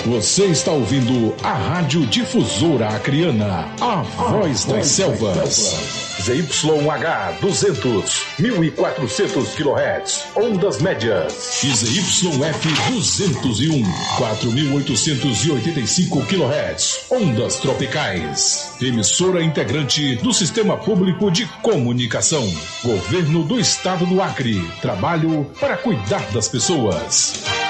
Você está ouvindo a Rádio Difusora Acreana, a voz das selvas. ZYH 200, 1400 kHz, ondas médias. E ZYF 201, 4885 kHz, ondas tropicais. Emissora integrante do Sistema Público de Comunicação. Governo do Estado do Acre. Trabalho para cuidar das pessoas.